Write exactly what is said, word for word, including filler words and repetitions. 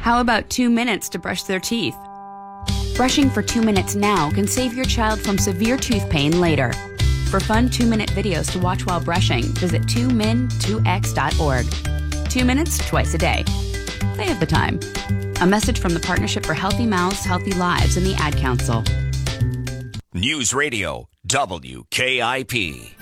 How about two minutes to brush their teeth? Brushing for two minutes now can save your child from severe tooth pain later. For fun two-minute videos to watch while brushing, visit two min two x dot org. Two minutes twice a day. They have the time. A message from the Partnership for Healthy Mouths, Healthy Lives and the Ad Council. News Radio W K I P.